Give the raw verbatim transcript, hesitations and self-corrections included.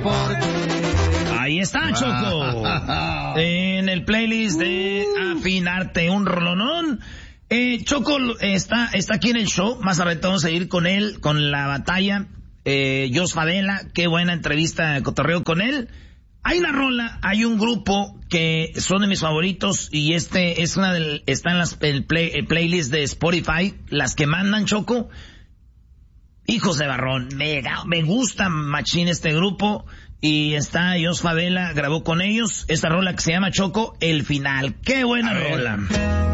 Ahí está, Choco. En el playlist de Afinarte, un rolonón. Eh, Choco está, está aquí en el show. Más adelante vamos a ir con él, con la batalla. Eh, Jos Favela, qué buena entrevista de cotorreo con él. Hay una rola, hay un grupo que son de mis favoritos y este es una del, está en las, el, play, el playlist de Spotify, las que mandan, Choco. Hijos de Barrón, me, me gusta machín este grupo y está Jos Favela, grabó con ellos esta rola que se llama, Choco, El Final. ¡Qué buena rola!